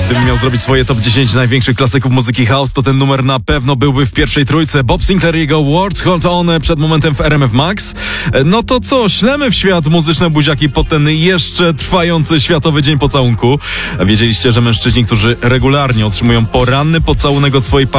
Gdybym miał zrobić swoje top 10 największych klasyków muzyki house, to ten numer na pewno byłby w pierwszej trójce. Bob Sinclair i jego Words Hold On przed momentem w RMF Max. No to co, ślemy w świat muzyczne buziaki pod ten jeszcze trwający Światowy Dzień Pocałunku. A wiedzieliście, że mężczyźni, którzy regularnie otrzymują poranny pocałunek od swojej